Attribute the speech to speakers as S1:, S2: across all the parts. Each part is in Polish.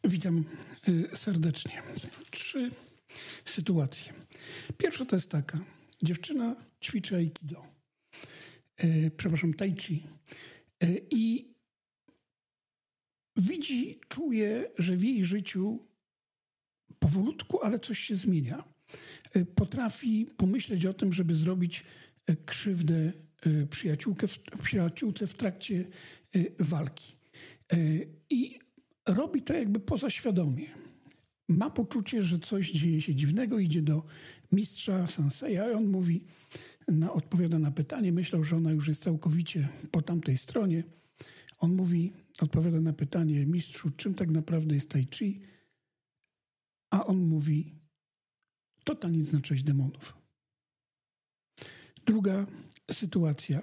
S1: Witam serdecznie. 3 sytuacje. Pierwsza to jest taka. Dziewczyna ćwiczy aikido. Tai chi. I czuje, że w jej życiu powolutku, ale coś się zmienia. Potrafi pomyśleć o tym, żeby zrobić krzywdę przyjaciółce w trakcie walki. I robi to jakby pozaświadomie. Ma poczucie, że coś dzieje się dziwnego, idzie do mistrza, senseja i on odpowiada na pytanie. Myślał, że ona już jest całkowicie po tamtej stronie. On odpowiada na pytanie: mistrzu, czym tak naprawdę jest tai chi? A on mówi: to taniec na cześć demonów. Druga sytuacja.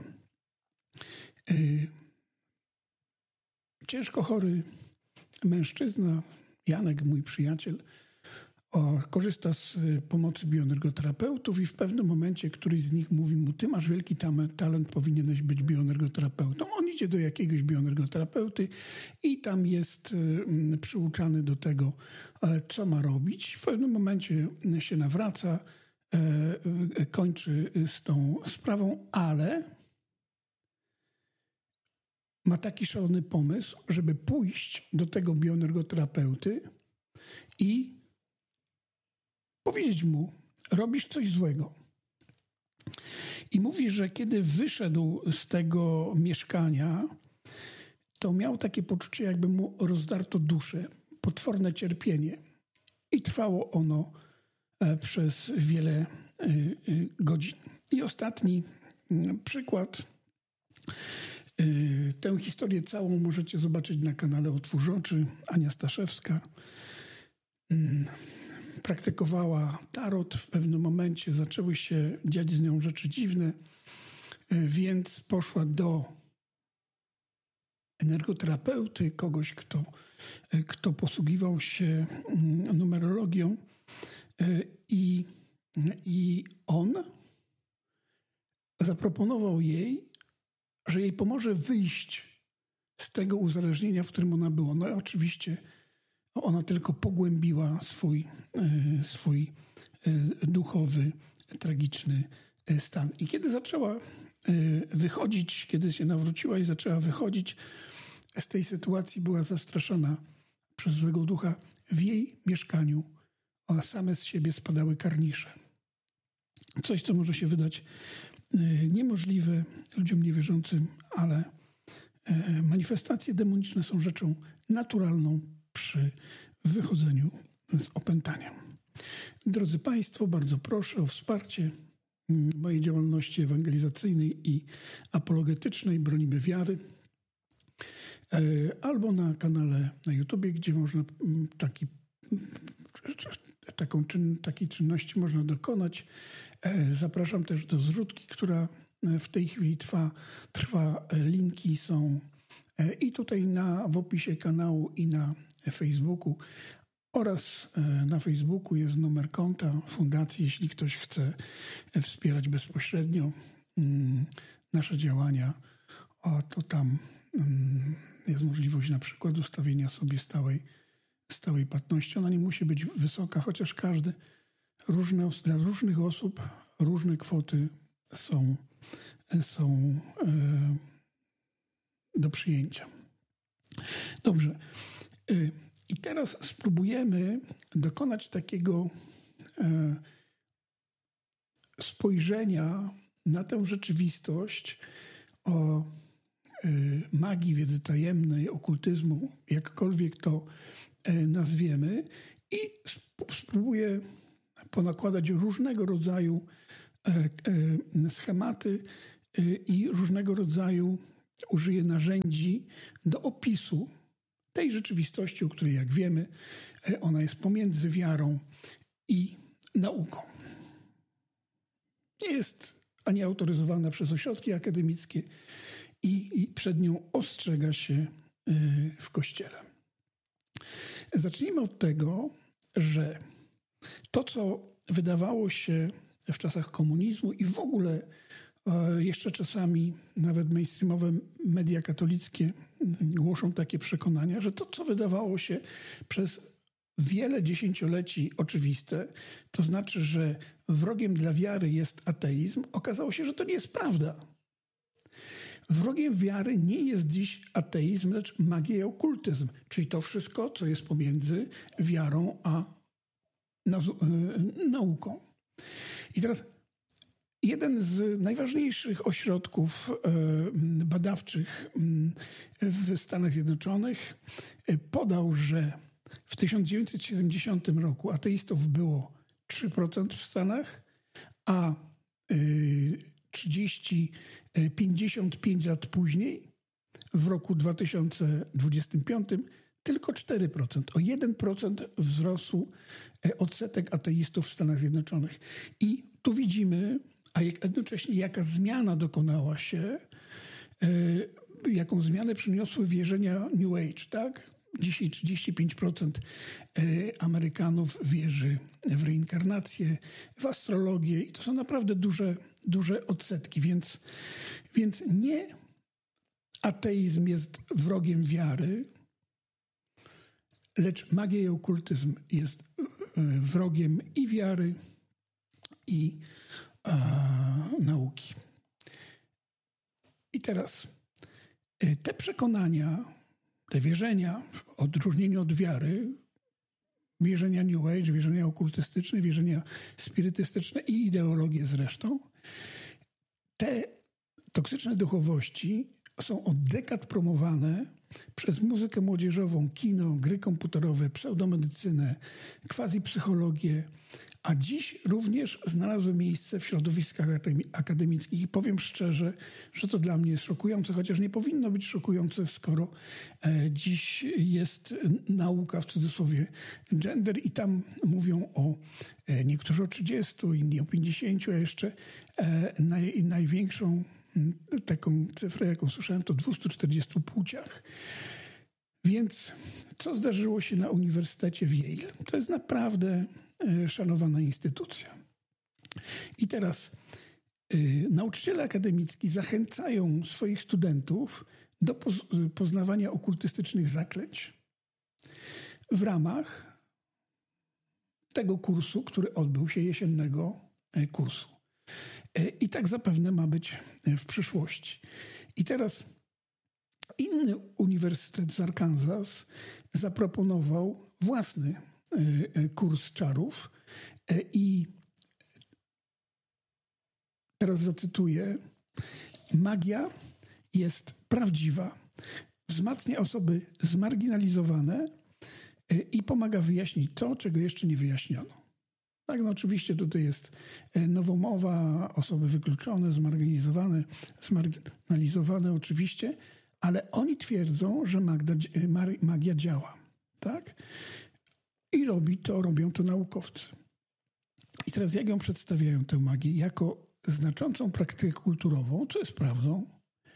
S1: Ciężko chory mężczyzna, Janek, mój przyjaciel, korzysta z pomocy bioenergoterapeutów i w pewnym momencie któryś z nich mówi mu: ty masz wielki talent, powinieneś być bioenergoterapeutą. On idzie do jakiegoś bioenergoterapeuty i tam jest przyuczany do tego, co ma robić. W pewnym momencie się nawraca, kończy z tą sprawą, ale ma taki szalony pomysł, żeby pójść do tego bioenergoterapeuty i powiedzieć mu: robisz coś złego. I mówi, że kiedy wyszedł z tego mieszkania, to miał takie poczucie, jakby mu rozdarto duszę, potworne cierpienie. I trwało ono przez wiele godzin. I ostatni przykład. Tę historię całą możecie zobaczyć na kanale Otwórz Oczy. Ania Staszewska praktykowała tarot. W pewnym momencie zaczęły się dziać z nią rzeczy dziwne, więc poszła do energoterapeuty, kogoś, kto posługiwał się numerologią, i on zaproponował jej, że jej pomoże wyjść z tego uzależnienia, w którym ona była. No i oczywiście ona tylko pogłębiła swój duchowy, tragiczny stan. I kiedy zaczęła wychodzić, kiedy się nawróciła i zaczęła wychodzić z tej sytuacji, była zastraszona przez złego ducha. W jej mieszkaniu same z siebie spadały karnisze. Coś, co może się wydać niemożliwe ludziom niewierzącym, ale manifestacje demoniczne są rzeczą naturalną przy wychodzeniu z opętania. Drodzy Państwo, bardzo proszę o wsparcie mojej działalności ewangelizacyjnej i apologetycznej Bronimy Wiary, albo na kanale na YouTubie, gdzie można takiej czynności można dokonać. Zapraszam też do zrzutki, która w tej chwili trwa. Linki są i tutaj w opisie kanału, i na Facebooku. Oraz na Facebooku jest numer konta fundacji, jeśli ktoś chce wspierać bezpośrednio nasze działania, to tam jest możliwość na przykład ustawienia sobie stałej płatności. Ona nie musi być wysoka, chociaż dla różnych osób różne kwoty są do przyjęcia. Dobrze. I teraz spróbujemy dokonać takiego spojrzenia na tę rzeczywistość o magii, wiedzy tajemnej, okultyzmu, jakkolwiek to nazwiemy, i spróbuję ponakładać różnego rodzaju schematy i różnego rodzaju użyję narzędzi do opisu tej rzeczywistości, o której, jak wiemy, ona jest pomiędzy wiarą i nauką. Nie jest ani autoryzowana przez ośrodki akademickie i przed nią ostrzega się w Kościele. Zacznijmy od tego, że to, co wydawało się w czasach komunizmu i w ogóle Jeszcze czasami nawet mainstreamowe media katolickie głoszą takie przekonania, że to, co wydawało się przez wiele dziesięcioleci oczywiste, to znaczy, że wrogiem dla wiary jest ateizm, okazało się, że to nie jest prawda. Wrogiem wiary nie jest dziś ateizm, lecz magia i okultyzm, czyli to wszystko, co jest pomiędzy wiarą a nauką. I teraz jeden z najważniejszych ośrodków badawczych w Stanach Zjednoczonych podał, że w 1970 roku ateistów było 3% w Stanach, a 55 lat później, w roku 2025, tylko 4%. O 1% wzrósł odsetek ateistów w Stanach Zjednoczonych. I tu widzimy, a jednocześnie jaka zmiana dokonała się, jaką zmianę przyniosły wierzenia New Age, tak? Dzisiaj 35% Amerykanów wierzy w reinkarnację, w astrologię i to są naprawdę duże odsetki, więc nie ateizm jest wrogiem wiary, lecz magia i okultyzm jest wrogiem i wiary, i nauki. I teraz te przekonania, te wierzenia, w odróżnieniu od wiary, wierzenia New Age, wierzenia okultystyczne, wierzenia spirytystyczne i ideologie zresztą, te toksyczne duchowości są od dekad promowane przez muzykę młodzieżową, kino, gry komputerowe, pseudomedycynę, quasi-psychologię, a dziś również znalazły miejsce w środowiskach akademickich. I powiem szczerze, że to dla mnie jest szokujące, chociaż nie powinno być szokujące, skoro dziś jest nauka, w cudzysłowie, gender i tam mówią o niektórzy o 30, inni o 50, a jeszcze największą taką cyfrę, jaką słyszałem, to 240 płciach. Więc co zdarzyło się na Uniwersytecie w Yale? To jest naprawdę szanowana instytucja. I teraz nauczyciele akademicki zachęcają swoich studentów do poznawania okultystycznych zaklęć w ramach tego kursu, który odbył się, jesiennego kursu. I tak zapewne ma być w przyszłości. I teraz inny uniwersytet z Arkansas zaproponował własny kurs czarów i teraz zacytuję: magia jest prawdziwa, wzmacnia osoby zmarginalizowane i pomaga wyjaśnić to, czego jeszcze nie wyjaśniono. Tak, no oczywiście tutaj jest nowomowa, osoby wykluczone, zmarginalizowane oczywiście, ale oni twierdzą, że magia działa, tak? I robią to naukowcy. I teraz jak ją przedstawiają, tę magię? Jako znaczącą praktykę kulturową, co jest prawdą.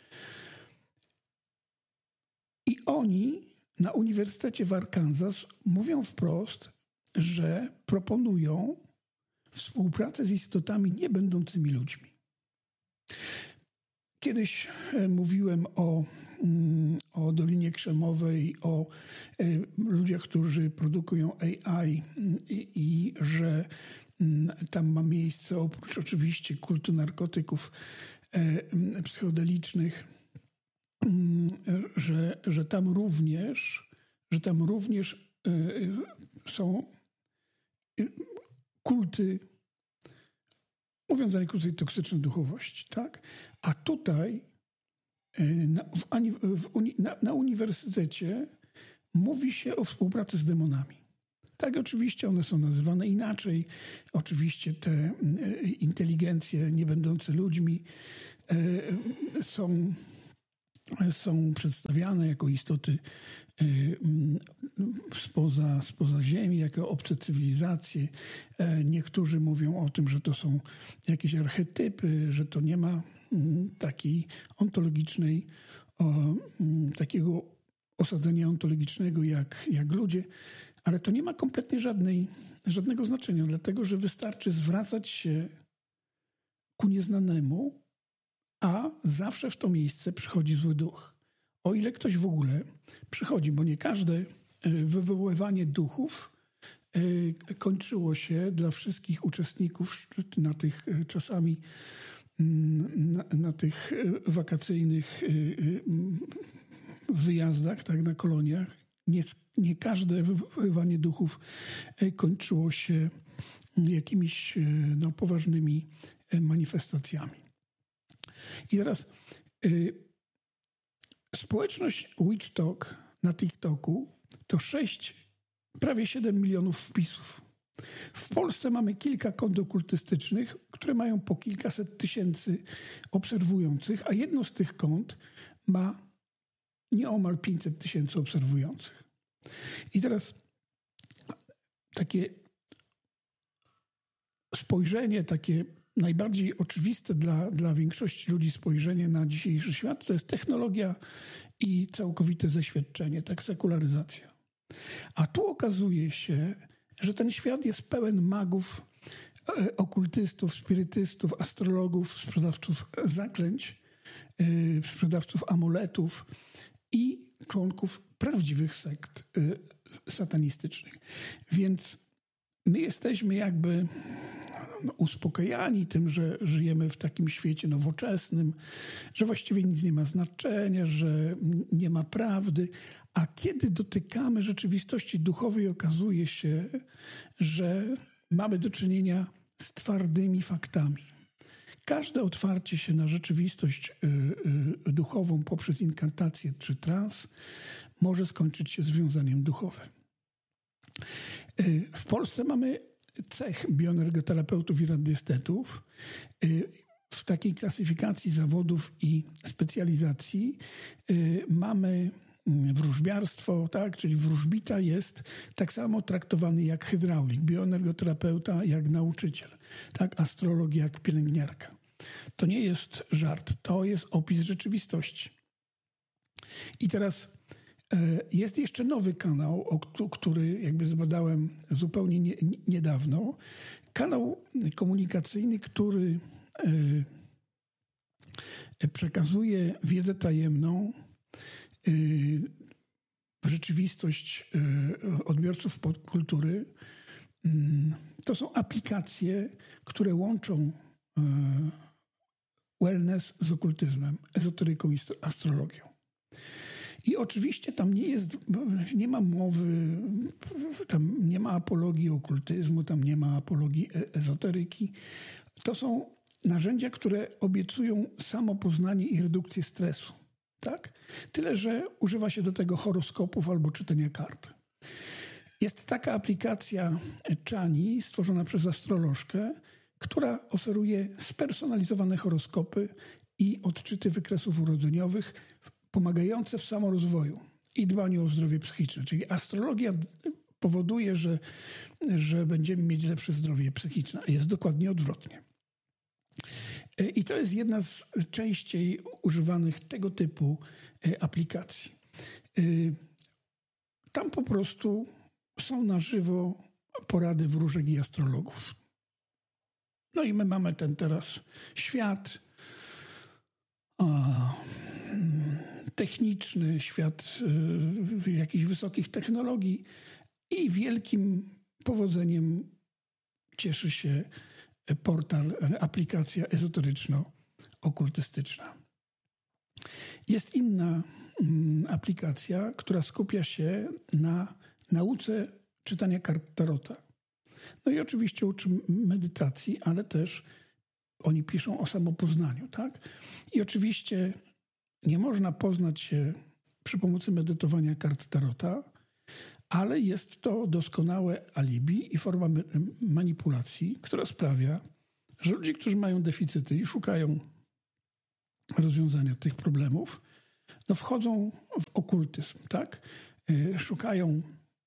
S1: I oni na Uniwersytecie w Arkansas mówią wprost, że proponują współpracę z istotami niebędącymi ludźmi. Kiedyś mówiłem o Dolinie Krzemowej, o ludziach, którzy produkują AI i że tam ma miejsce, oprócz oczywiście kultu narkotyków psychodelicznych, że tam również są kulty, mówiąc najkrócej, toksyczne duchowości, tak? A tutaj na uniwersytecie mówi się o współpracy z demonami. Tak, oczywiście one są nazywane inaczej. Oczywiście te inteligencje nie będące ludźmi są przedstawiane jako istoty spoza Ziemi, jako obce cywilizacje. Niektórzy mówią o tym, że to są jakieś archetypy, że to nie ma takiej ontologicznej, takiego osadzenia ontologicznego jak ludzie, ale to nie ma kompletnie żadnego znaczenia, dlatego że wystarczy zwracać się ku nieznanemu a zawsze w to miejsce przychodzi zły duch. O ile ktoś w ogóle przychodzi, bo nie każde wywoływanie duchów kończyło się dla wszystkich uczestników na tych czasami na tych wakacyjnych wyjazdach, tak, na koloniach. Nie każde wywoływanie duchów kończyło się jakimiś poważnymi manifestacjami. I teraz społeczność Witch Talk na TikToku to prawie 7 milionów wpisów. W Polsce mamy kilka kont okultystycznych, które mają po kilkaset tysięcy obserwujących, a jedno z tych kont ma nieomal 500 tysięcy obserwujących. I teraz takie spojrzenie, takie najbardziej oczywiste dla większości ludzi spojrzenie na dzisiejszy świat, to jest technologia i całkowite zeświadczenie, tak, sekularyzacja. A tu okazuje się, że ten świat jest pełen magów, okultystów, spirytystów, astrologów, sprzedawców zaklęć, sprzedawców amuletów i członków prawdziwych sekt satanistycznych. Więc my jesteśmy jakby uspokajani tym, że żyjemy w takim świecie nowoczesnym, że właściwie nic nie ma znaczenia, że nie ma prawdy. A kiedy dotykamy rzeczywistości duchowej, okazuje się, że mamy do czynienia z twardymi faktami. Każde otwarcie się na rzeczywistość duchową poprzez inkantację czy trans może skończyć się związaniem duchowym. W Polsce mamy cech bioenergoterapeutów i radiestetów. W takiej klasyfikacji zawodów i specjalizacji mamy wróżbiarstwo, tak, czyli wróżbita jest tak samo traktowany jak hydraulik, bioenergoterapeuta jak nauczyciel, tak, astrolog jak pielęgniarka. To nie jest żart, to jest opis rzeczywistości. I teraz jest jeszcze nowy kanał, który jakby zbadałem zupełnie niedawno. Kanał komunikacyjny, który przekazuje wiedzę tajemną, rzeczywistość odbiorców popkultury. To są aplikacje, które łączą wellness z okultyzmem, ezoteryką i astrologią. I oczywiście tam nie ma mowy, tam nie ma apologii okultyzmu, tam nie ma apologii ezoteryki. To są narzędzia, które obiecują samopoznanie i redukcję stresu. Tak? Tyle, że używa się do tego horoskopów albo czytania kart. Jest taka aplikacja Chani, stworzona przez astrolożkę, która oferuje spersonalizowane horoskopy i odczyty wykresów urodzeniowych pomagające w samorozwoju i dbaniu o zdrowie psychiczne. Czyli astrologia powoduje, że będziemy mieć lepsze zdrowie psychiczne, a jest dokładnie odwrotnie. I to jest jedna z częściej używanych tego typu aplikacji. Tam po prostu są na żywo porady wróżek i astrologów. No i my mamy ten teraz świat techniczny, świat jakichś wysokich technologii i wielkim powodzeniem cieszy się portal, aplikacja ezoteryczno-okultystyczna. Jest inna aplikacja, która skupia się na nauce czytania kart tarota. No i oczywiście uczy medytacji, ale też oni piszą o samopoznaniu, tak? I oczywiście nie można poznać się przy pomocy medytowania kart tarota, ale jest to doskonałe alibi i forma manipulacji, która sprawia, że ludzie, którzy mają deficyty i szukają rozwiązania tych problemów, no wchodzą w okultyzm, tak? Szukają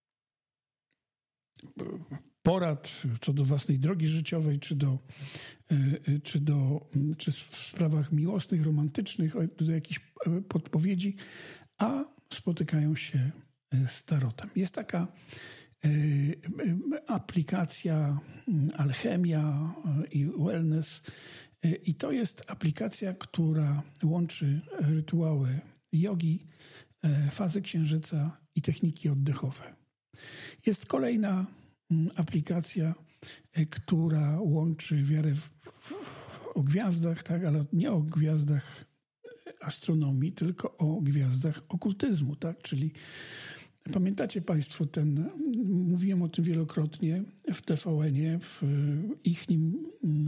S1: porad co do własnej drogi życiowej, czy w sprawach miłosnych, romantycznych, do jakichś podpowiedzi, a spotykają się z tarotem. Jest taka aplikacja Alchemia i Wellness, I to jest aplikacja, która łączy rytuały jogi, fazy księżyca i techniki oddechowe. Jest kolejna aplikacja, która łączy wiarę o gwiazdach, tak, ale nie o gwiazdach astronomii, tylko o gwiazdach okultyzmu, tak, czyli pamiętacie Państwo mówiłem o tym wielokrotnie w TVN-ie, w ichnim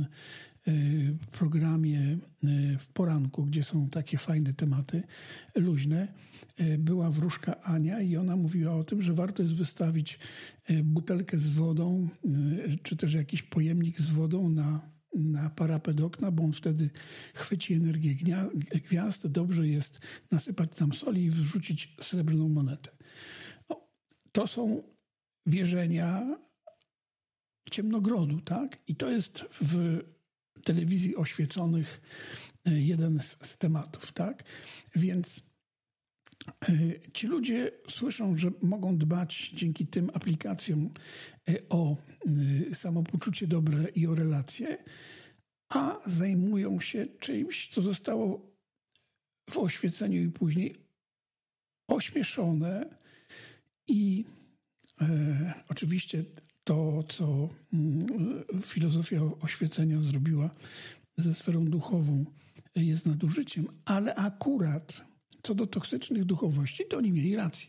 S1: programie w poranku, gdzie są takie fajne tematy, luźne. Była wróżka Ania i ona mówiła o tym, że warto jest wystawić butelkę z wodą, czy też jakiś pojemnik z wodą na parapet okna, bo on wtedy chwyci energię gwiazd. Dobrze jest nasypać tam soli i wrzucić srebrną monetę. To są wierzenia ciemnogrodu, tak? I to jest w telewizji oświeconych jeden z tematów, tak? Więc ci ludzie słyszą, że mogą dbać dzięki tym aplikacjom o samopoczucie dobre i o relacje, a zajmują się czymś, co zostało w oświeceniu i później ośmieszone i oczywiście to, co filozofia oświecenia zrobiła ze sferą duchową, jest nadużyciem, ale akurat co do toksycznych duchowości, to oni mieli rację.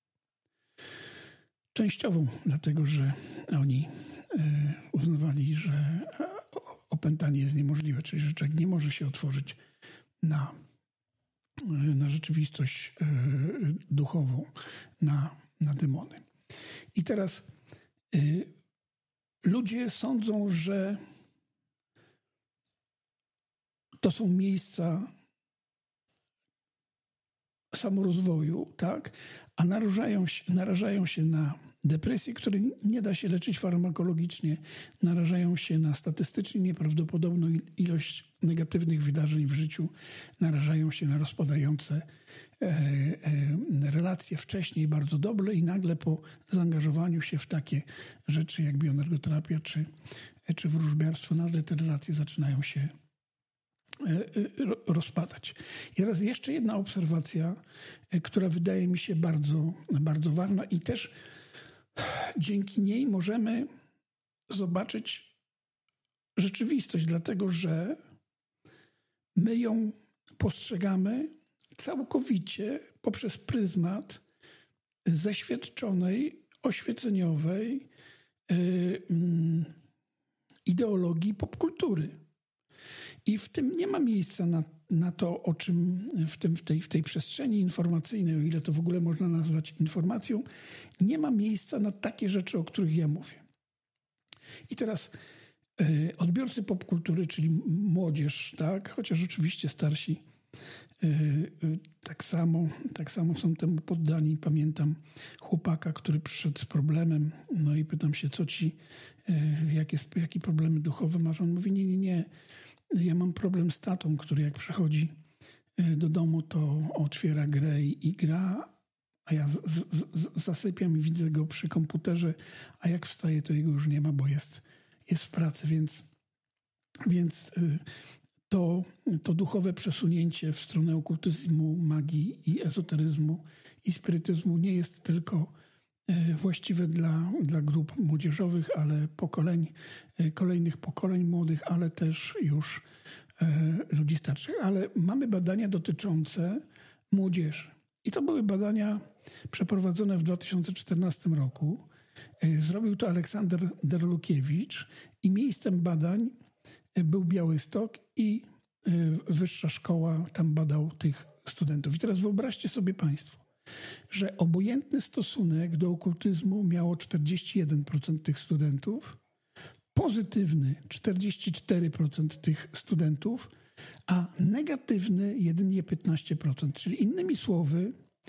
S1: Częściową, dlatego że oni uznawali, że opętanie jest niemożliwe, czyli że człowiek nie może się otworzyć na rzeczywistość duchową, na demony. I teraz ludzie sądzą, że to są miejsca samorozwoju, tak? A narażają się na depresję, której nie da się leczyć farmakologicznie, narażają się na statystycznie nieprawdopodobną ilość negatywnych wydarzeń w życiu, narażają się na rozpadające relacje wcześniej bardzo dobre i nagle po zaangażowaniu się w takie rzeczy jak bioenergoterapia czy wróżbiarstwo, nagle te relacje zaczynają się rozpadać. I teraz jeszcze jedna obserwacja, która wydaje mi się bardzo, bardzo ważna i też dzięki niej możemy zobaczyć rzeczywistość, dlatego że my ją postrzegamy całkowicie poprzez pryzmat zeświadczonej, oświeceniowej ideologii popkultury. I w tym nie ma miejsca na to, o czym w tej przestrzeni informacyjnej, o ile to w ogóle można nazwać informacją, nie ma miejsca na takie rzeczy, o których ja mówię. I teraz odbiorcy popkultury, czyli młodzież, tak, chociaż oczywiście starsi tak samo są temu poddani. Pamiętam chłopaka, który przyszedł z problemem, no i pytam się, jakie problemy duchowe masz? On mówi, nie. Ja mam problem z tatą, który jak przychodzi do domu, to otwiera grę i gra, a ja zasypiam i widzę go przy komputerze, a jak wstaje, to jego już nie ma, bo jest w pracy, więc to duchowe przesunięcie w stronę okultyzmu, magii i ezoteryzmu i spirytyzmu nie jest tylko właściwe dla grup młodzieżowych, ale kolejnych pokoleń młodych, ale też już ludzi starszych. Ale mamy badania dotyczące młodzieży. I to były badania przeprowadzone w 2014 roku. Zrobił to Aleksander Derlukiewicz i miejscem badań był Białystok i wyższa szkoła tam badał tych studentów. I teraz wyobraźcie sobie Państwo, że obojętny stosunek do okultyzmu miało 41% tych studentów, pozytywny 44% tych studentów, a negatywny jedynie 15%. Czyli innymi słowy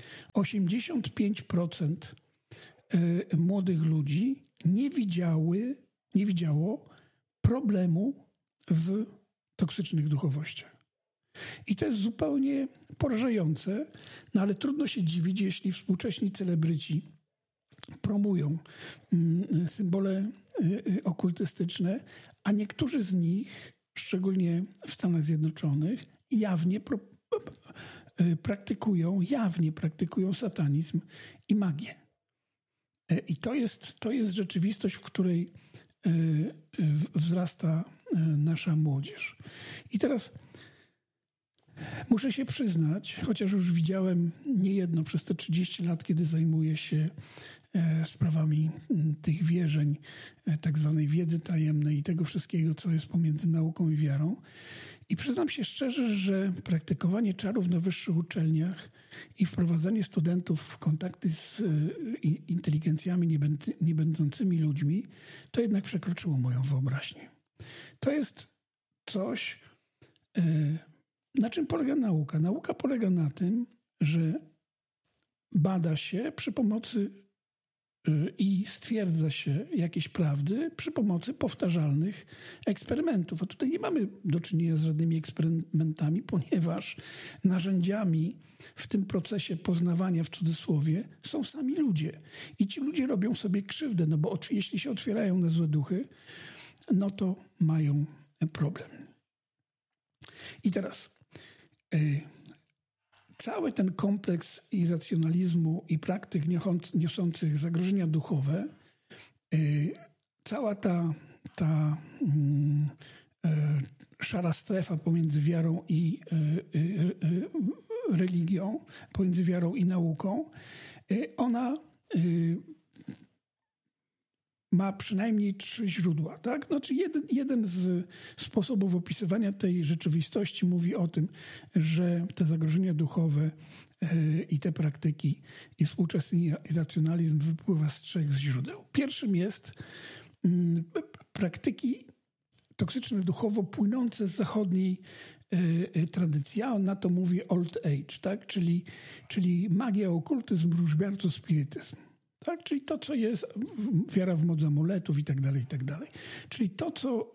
S1: 85% młodych ludzi nie widziało problemu w toksycznych duchowościach. I to jest zupełnie porażające, no ale trudno się dziwić, jeśli współcześni celebryci promują symbole okultystyczne, a niektórzy z nich szczególnie w Stanach Zjednoczonych, jawnie praktykują satanizm i magię. I to jest rzeczywistość, w której wzrasta nasza młodzież. I teraz muszę się przyznać, chociaż już widziałem niejedno przez te 30 lat, kiedy zajmuję się sprawami tych wierzeń, tak zwanej wiedzy tajemnej i tego wszystkiego, co jest pomiędzy nauką i wiarą. I przyznam się szczerze, że praktykowanie czarów na wyższych uczelniach i wprowadzanie studentów w kontakty z inteligencjami niebędącymi ludźmi, to jednak przekroczyło moją wyobraźnię. To jest coś, na czym polega nauka. Nauka polega na tym, że bada się przy pomocy i stwierdza się jakieś prawdy przy pomocy powtarzalnych eksperymentów. A tutaj nie mamy do czynienia z żadnymi eksperymentami, ponieważ narzędziami w tym procesie poznawania, w cudzysłowie, są sami ludzie. I ci ludzie robią sobie krzywdę, no bo jeśli się otwierają na złe duchy, no to mają problem. I teraz cały ten kompleks irracjonalizmu i praktyk niosących zagrożenia duchowe, cała ta szara strefa pomiędzy wiarą i religią, pomiędzy wiarą i nauką, ona ma przynajmniej 3 źródła. Tak? Znaczy jeden z sposobów opisywania tej rzeczywistości mówi o tym, że te zagrożenia duchowe i te praktyki i współczesny irracjonalizm wypływa z 3 źródeł. Pierwszym jest praktyki toksyczne duchowo płynące z zachodniej tradycji. A on na to mówi old age, tak? Czyli magia, okultyzm, wróżbiarstwo, spirytyzm. Tak? Czyli to, co jest wiara w moc amuletów i tak dalej, i tak dalej. Czyli to, co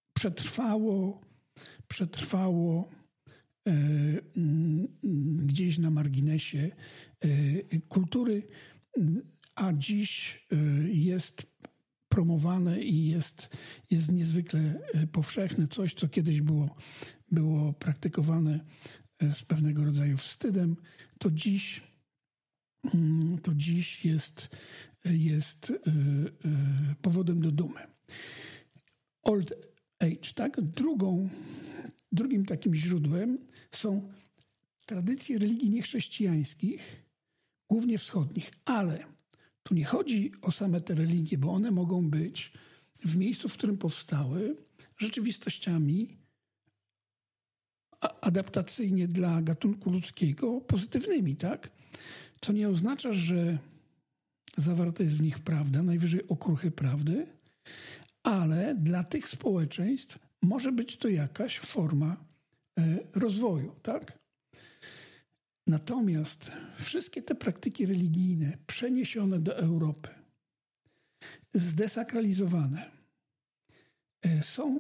S1: przetrwało gdzieś na marginesie kultury, a dziś jest promowane i jest niezwykle powszechne. Coś, co kiedyś było praktykowane z pewnego rodzaju wstydem, to dziś jest powodem do dumy. Old age, tak? Drugim takim źródłem są tradycje religii niechrześcijańskich, głównie wschodnich, ale tu nie chodzi o same te religie, bo one mogą być w miejscu, w którym powstały, rzeczywistościami adaptacyjnie dla gatunku ludzkiego pozytywnymi, tak? Co nie oznacza, że zawarta jest w nich prawda, najwyżej okruchy prawdy, ale dla tych społeczeństw może być to jakaś forma rozwoju, tak? Natomiast wszystkie te praktyki religijne przeniesione do Europy, zdesakralizowane, są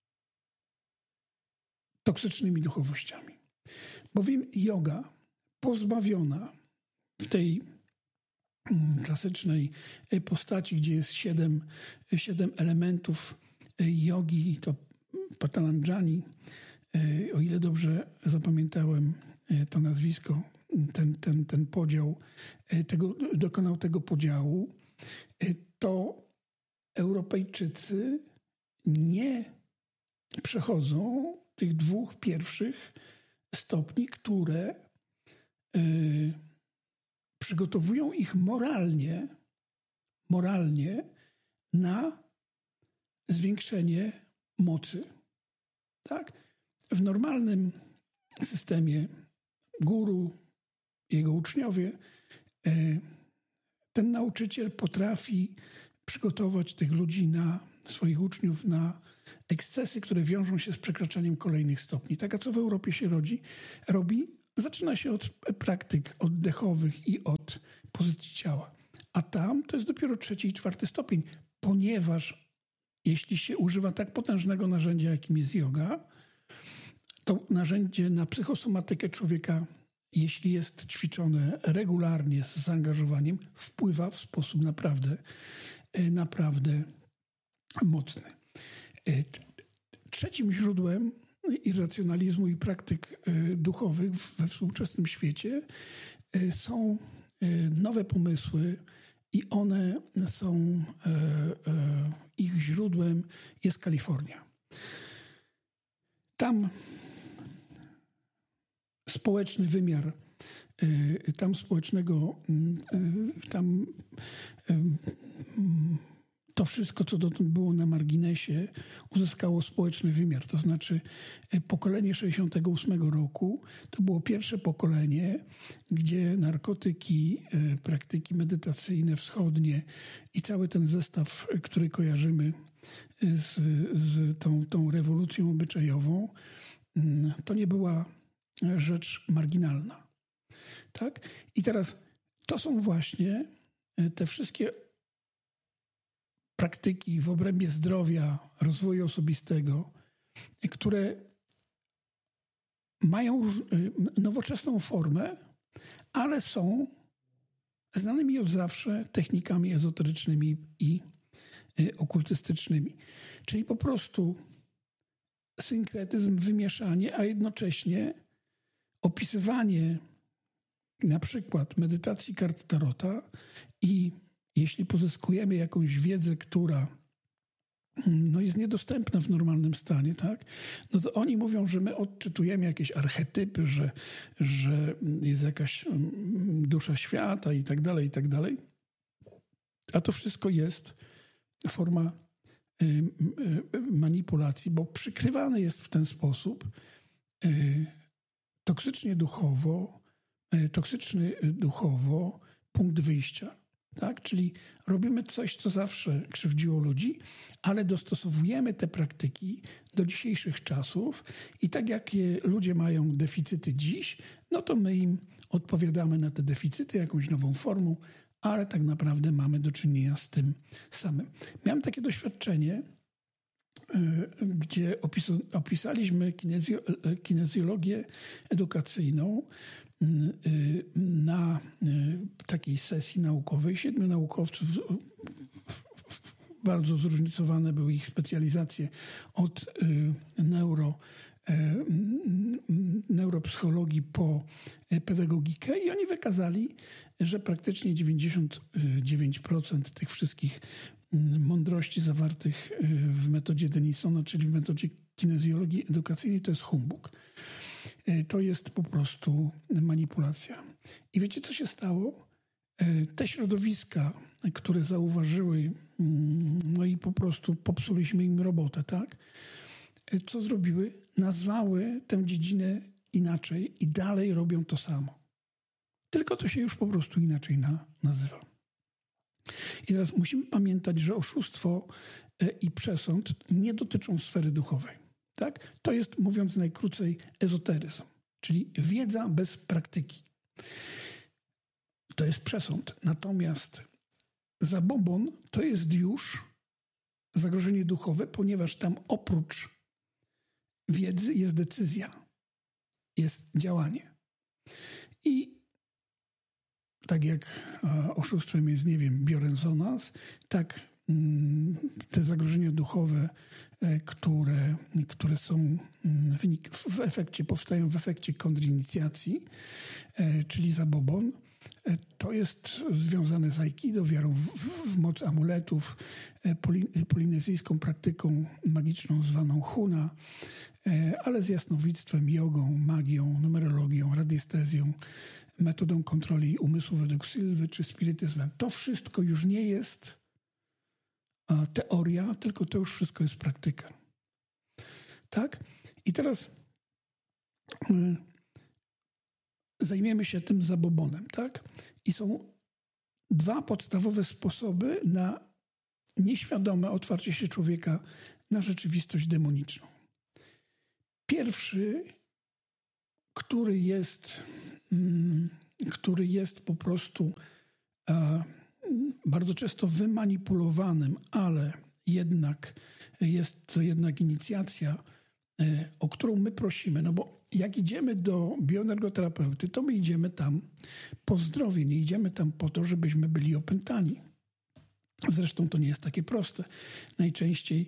S1: toksycznymi duchowościami. Bowiem joga pozbawiona w tej klasycznej postaci, gdzie jest 7 elementów jogi, to Patanjali, o ile dobrze zapamiętałem to nazwisko, ten podział, dokonał tego podziału, to Europejczycy nie przechodzą tych 2 pierwszych stopni, które przygotowują ich moralnie na zwiększenie mocy. Tak? W normalnym systemie guru, jego uczniowie, ten nauczyciel potrafi przygotować tych ludzi, swoich uczniów na ekscesy, które wiążą się z przekraczaniem kolejnych stopni. Tak, a co w Europie się robi? Zaczyna się od praktyk oddechowych i od pozycji ciała. A tam to jest dopiero 3. i 4. stopień, ponieważ jeśli się używa tak potężnego narzędzia, jakim jest joga, to narzędzie na psychosomatykę człowieka, jeśli jest ćwiczone regularnie z zaangażowaniem, wpływa w sposób naprawdę mocny. Trzecim źródłem irracjonalizmu i praktyk duchowych we współczesnym świecie są nowe pomysły i one są, ich źródłem jest Kalifornia. Tam społeczny wymiar, to wszystko, co dotąd było na marginesie, uzyskało społeczny wymiar. To znaczy pokolenie 68 roku to było pierwsze pokolenie, gdzie narkotyki, praktyki medytacyjne, wschodnie i cały ten zestaw, który kojarzymy z tą rewolucją obyczajową, to nie była rzecz marginalna. Tak? I teraz to są właśnie te wszystkie praktyki w obrębie zdrowia, rozwoju osobistego, które mają nowoczesną formę, ale są znanymi od zawsze technikami ezoterycznymi i okultystycznymi. Czyli po prostu synkretyzm, wymieszanie, a jednocześnie opisywanie na przykład medytacji kart tarota i jeśli pozyskujemy jakąś wiedzę, która jest niedostępna w normalnym stanie, tak, no to oni mówią, że my odczytujemy jakieś archetypy, że jest jakaś dusza świata i tak dalej, i tak dalej. A to wszystko jest forma manipulacji, bo przykrywany jest w ten sposób toksyczny duchowo punkt wyjścia. Tak? Czyli robimy coś, co zawsze krzywdziło ludzi, ale dostosowujemy te praktyki do dzisiejszych czasów i tak jak ludzie mają deficyty dziś, no to my im odpowiadamy na te deficyty jakąś nową formą, ale tak naprawdę mamy do czynienia z tym samym. Miałem takie doświadczenie, gdzie opisaliśmy kinezjologię edukacyjną na takiej sesji naukowej. 7 naukowców, bardzo zróżnicowane były ich specjalizacje od neuropsychologii po pedagogikę i oni wykazali, że praktycznie 99% tych wszystkich mądrości zawartych w metodzie Denisona, czyli w metodzie kinezjologii edukacyjnej, to jest humbug. To jest po prostu manipulacja. I wiecie, co się stało? Te środowiska, które zauważyły, no i po prostu popsuliśmy im robotę, tak? Co zrobiły? Nazwały tę dziedzinę inaczej i dalej robią to samo. Tylko to się już po prostu inaczej nazywa. I teraz musimy pamiętać, że oszustwo i przesąd nie dotyczą sfery duchowej. Tak? To jest, mówiąc najkrócej, ezoteryzm, czyli wiedza bez praktyki. To jest przesąd. Natomiast zabobon to jest już zagrożenie duchowe, ponieważ tam oprócz wiedzy jest decyzja, jest działanie. I tak jak oszustwem jest, nie wiem, biorenzonans, tak te zagrożenia duchowe, które są powstają w efekcie kontrinicjacji, czyli zabobon, to jest związane z aikido, wiarą w moc amuletów, polinezyjską praktyką magiczną zwaną huna, ale z jasnowictwem, jogą, magią, numerologią, radiestezją, metodą kontroli umysłu według Sylwy czy spirytyzmem. To wszystko już nie jest teoria, tylko to już wszystko jest praktyka. Tak? I teraz zajmiemy się tym zabobonem, tak? I są 2 podstawowe sposoby na nieświadome otwarcie się człowieka na rzeczywistość demoniczną. Pierwszy, który jest po prostu bardzo często wymanipulowanym, ale jednak jest to jednak inicjacja, o którą my prosimy. No bo jak idziemy do bioenergoterapeuty, to my idziemy tam po zdrowie, nie idziemy tam po to, żebyśmy byli opętani. Zresztą to nie jest takie proste. Najczęściej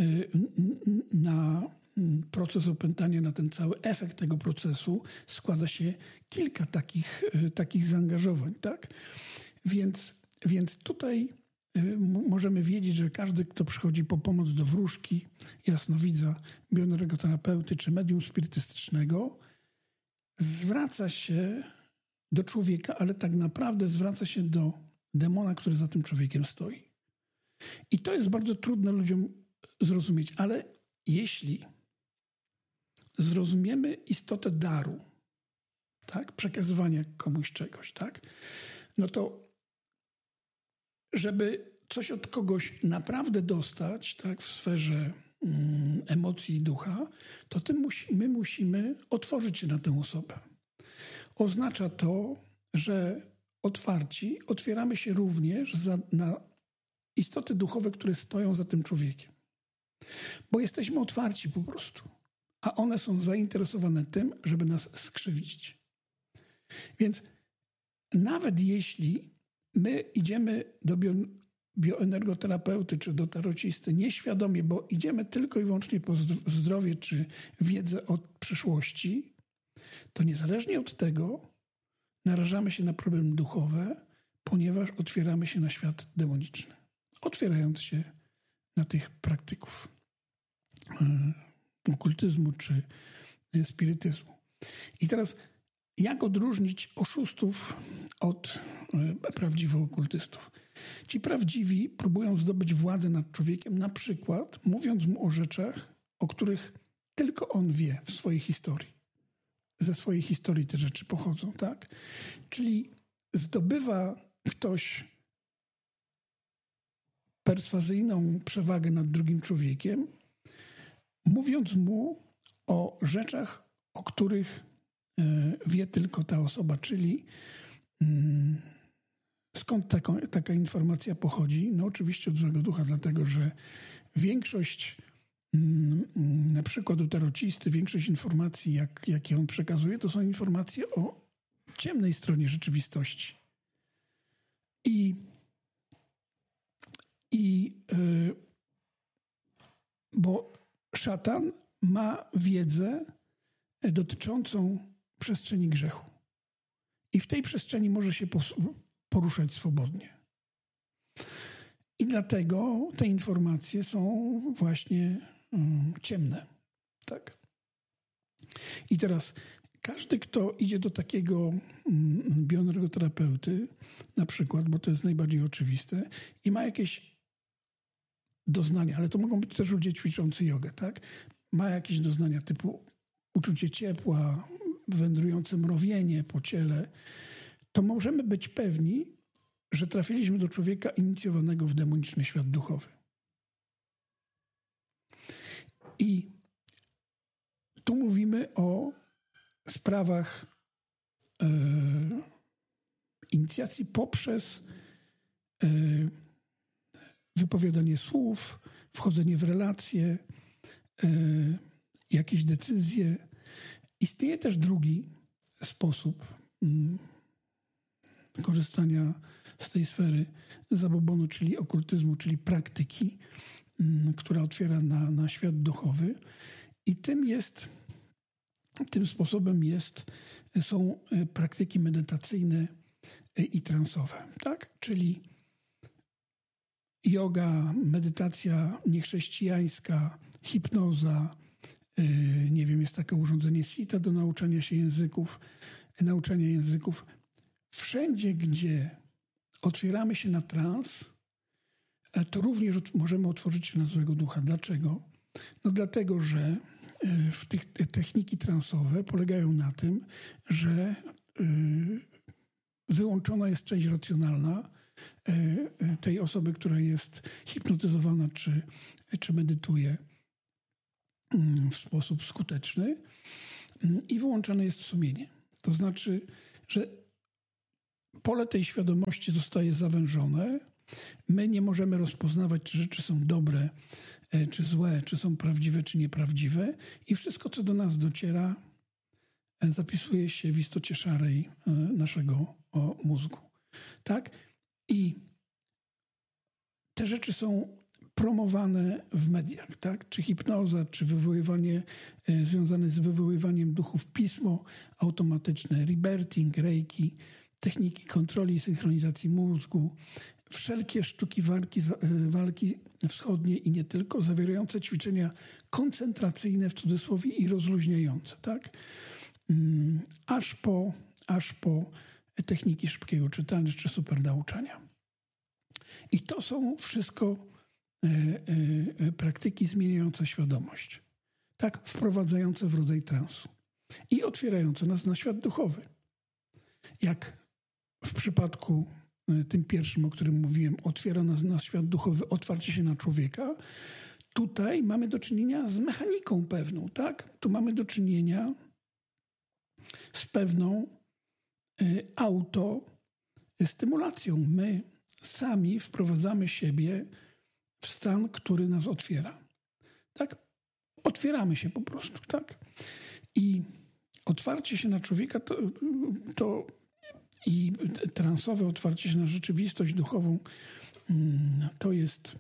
S1: na proces opętania, na ten cały efekt tego procesu składa się kilka takich zaangażowań, tak? Więc tutaj możemy wiedzieć, że każdy, kto przychodzi po pomoc do wróżki, jasnowidza, bioenergoterapeuty czy medium spirytystycznego, zwraca się do człowieka, ale tak naprawdę zwraca się do demona, który za tym człowiekiem stoi. I to jest bardzo trudne ludziom zrozumieć, ale jeśli zrozumiemy istotę daru, tak, przekazywania komuś czegoś, tak, no to żeby coś od kogoś naprawdę dostać, tak, w sferze emocji i ducha, to my musimy otworzyć się na tę osobę. Oznacza to, że otwieramy się również na istoty duchowe, które stoją za tym człowiekiem. Bo jesteśmy otwarci po prostu, a one są zainteresowane tym, żeby nas skrzywdzić. Więc nawet jeśli my idziemy do bioenergoterapeuty czy do tarocisty nieświadomie, bo idziemy tylko i wyłącznie po zdrowie czy wiedzę o przyszłości, to niezależnie od tego narażamy się na problemy duchowe, ponieważ otwieramy się na świat demoniczny, otwierając się na tych praktyków okultyzmu czy spirytyzmu. I teraz jak odróżnić oszustów od prawdziwych okultystów? Ci prawdziwi próbują zdobyć władzę nad człowiekiem, na przykład mówiąc mu o rzeczach, o których tylko on wie w swojej historii. Ze swojej historii te rzeczy pochodzą, tak? Czyli zdobywa ktoś perswazyjną przewagę nad drugim człowiekiem, mówiąc mu o rzeczach, o których wie tylko ta osoba, czyli skąd taka informacja pochodzi? No oczywiście od złego ducha, dlatego że większość na przykład u tarocisty, większość informacji, jakie on przekazuje, to są informacje o ciemnej stronie rzeczywistości. Bo szatan ma wiedzę dotyczącą przestrzeni grzechu. I w tej przestrzeni może się poruszać swobodnie. I dlatego te informacje są właśnie ciemne. Tak. I teraz każdy, kto idzie do takiego bioenergoterapeuty, na przykład, bo to jest najbardziej oczywiste, i ma jakieś doznania, ale to mogą być też ludzie ćwiczący jogę, tak? Ma jakieś doznania typu uczucie ciepła, wędrujące mrowienie po ciele, to możemy być pewni, że trafiliśmy do człowieka inicjowanego w demoniczny świat duchowy. I tu mówimy o sprawach inicjacji poprzez wypowiadanie słów, wchodzenie w relacje, jakieś decyzje. Istnieje też drugi sposób korzystania z tej sfery zabobonu, czyli okultyzmu, czyli praktyki, która otwiera na świat duchowy. I tym sposobem są praktyki medytacyjne i transowe, tak? Czyli joga, medytacja niechrześcijańska, hipnoza, nie wiem, jest takie urządzenie Sita do nauczania języków. Wszędzie, gdzie otwieramy się na trans, to również możemy otworzyć się na złego ducha. Dlaczego? No dlatego, że te techniki transowe polegają na tym, że wyłączona jest część racjonalna tej osoby, która jest hipnotyzowana czy medytuje w sposób skuteczny i wyłączone jest sumienie. To znaczy, że pole tej świadomości zostaje zawężone. My nie możemy rozpoznawać, czy rzeczy są dobre, czy złe, czy są prawdziwe, czy nieprawdziwe. I wszystko, co do nas dociera, zapisuje się w istocie szarej naszego mózgu. Tak? I te rzeczy są promowane w mediach, tak? Czy hipnoza, czy wywoływanie, związane z wywoływaniem duchów, pismo automatyczne, rebirthing, reiki, techniki kontroli i synchronizacji mózgu, wszelkie sztuki walki wschodnie i nie tylko, zawierające ćwiczenia koncentracyjne w cudzysłowie i rozluźniające, tak? Aż po techniki szybkiego czytania czy supernauczania. I to są wszystko praktyki zmieniające świadomość, tak? Wprowadzające w rodzaj transu i otwierające nas na świat duchowy. Jak w przypadku tym pierwszym, o którym mówiłem, otwiera nas na świat duchowy, otwarcie się na człowieka. Tutaj mamy do czynienia z mechaniką pewną, tak? Tu mamy do czynienia z pewną autostymulacją. My sami wprowadzamy siebie w stan, który nas otwiera. Tak? Otwieramy się po prostu, tak? I otwarcie się na człowieka to i transowe otwarcie się na rzeczywistość duchową to jest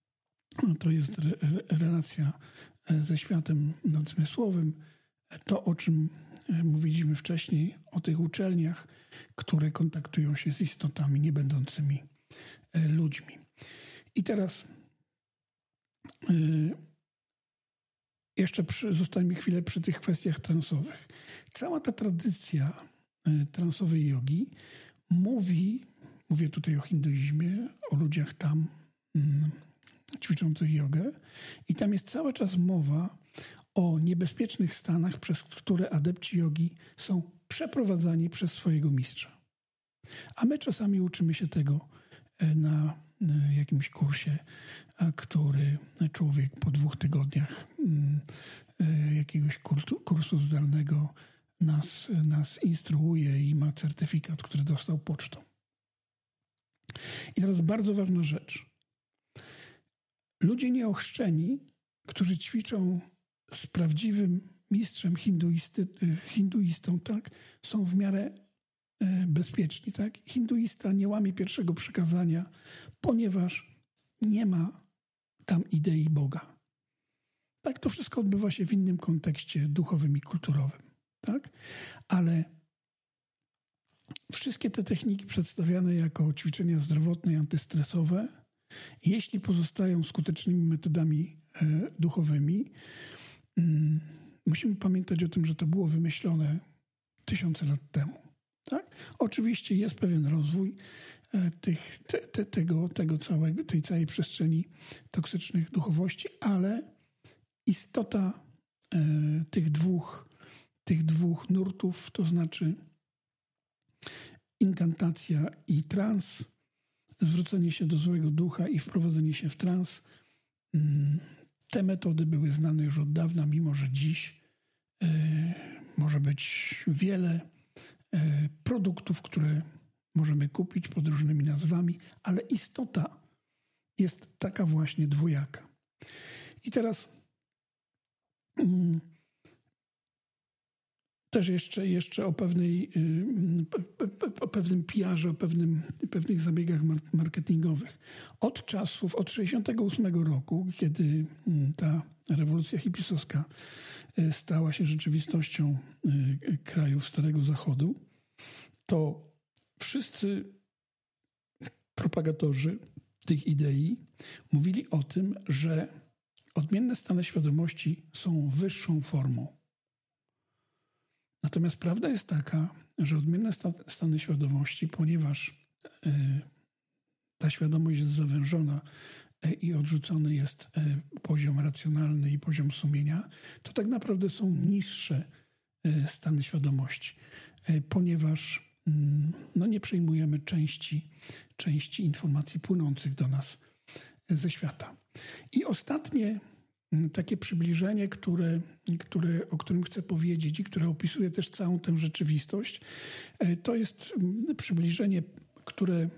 S1: relacja ze światem nadzmysłowym. To, o czym mówiliśmy wcześniej, o tych uczelniach, które kontaktują się z istotami niebędącymi ludźmi. I teraz jeszcze zostańmy chwilę przy tych kwestiach transowych. Cała ta tradycja transowej jogi mówię tutaj o hinduizmie, o ludziach tam ćwiczących jogę i tam jest cały czas mowa o niebezpiecznych stanach, przez które adepci jogi są przeprowadzani przez swojego mistrza. A my czasami uczymy się tego na jakimś kursie, który człowiek po 2 tygodniach jakiegoś kursu zdalnego nas instruuje i ma certyfikat, który dostał pocztą. I teraz bardzo ważna rzecz. Ludzie nieochrzczeni, którzy ćwiczą z prawdziwym mistrzem hinduistą, tak, są w miarę bezpieczni. Tak? Hinduista nie łamie pierwszego przykazania, ponieważ nie ma tam idei Boga. Tak, to wszystko odbywa się w innym kontekście duchowym i kulturowym. Tak? Ale wszystkie te techniki przedstawiane jako ćwiczenia zdrowotne i antystresowe, jeśli pozostają skutecznymi metodami duchowymi, musimy pamiętać o tym, że to było wymyślone 1000 lat temu. Tak? Oczywiście jest pewien rozwój tej całej przestrzeni toksycznych duchowości, ale istota tych dwóch nurtów, to znaczy inkantacja i trans, zwrócenie się do złego ducha i wprowadzenie się w trans, te metody były znane już od dawna, mimo że dziś może być wiele produktów, które możemy kupić pod różnymi nazwami, ale istota jest taka właśnie dwojaka. I teraz też jeszcze o pewnym PR-ze, o pewnych zabiegach marketingowych. Od 1968 roku, kiedy ta rewolucja hipisowska stała się rzeczywistością krajów Starego Zachodu, to wszyscy propagatorzy tych idei mówili o tym, że odmienne stany świadomości są wyższą formą. Natomiast prawda jest taka, że odmienne stany świadomości, ponieważ ta świadomość jest zawężona i odrzucony jest poziom racjonalny i poziom sumienia, to tak naprawdę są niższe stany świadomości, ponieważ nie przyjmujemy części informacji płynących do nas ze świata. I ostatnie takie przybliżenie, o którym chcę powiedzieć i które opisuje też całą tę rzeczywistość, to jest przybliżenie, które